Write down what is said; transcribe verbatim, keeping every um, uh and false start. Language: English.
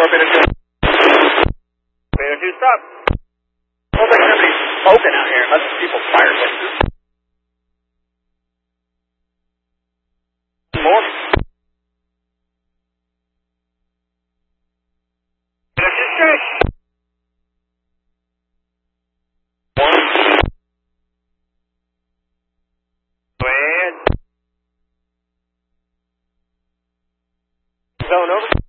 Beta two. Beta two, stop. Looks like somebody's smoking out here, unless people fireplaces. More. Beta two, straight. One. And zone over.